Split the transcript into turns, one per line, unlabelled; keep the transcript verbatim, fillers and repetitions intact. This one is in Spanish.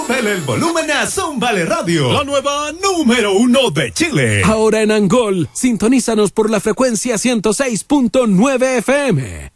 Súbele el volumen a Zómbale Radio, la nueva número uno de Chile.
Ahora en Angol, sintonízanos por la frecuencia ciento seis punto nueve F M.